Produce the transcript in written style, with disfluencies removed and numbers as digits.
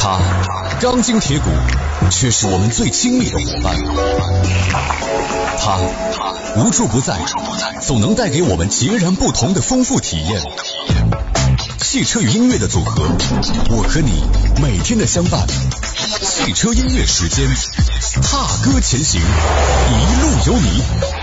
它钢筋铁骨，却是我们最亲密的伙伴。它无处不在，总能带给我们截然不同的丰富体验。汽车与音乐的组合，我和你每天的相伴。汽车音乐时间，踏歌前行，一路有你。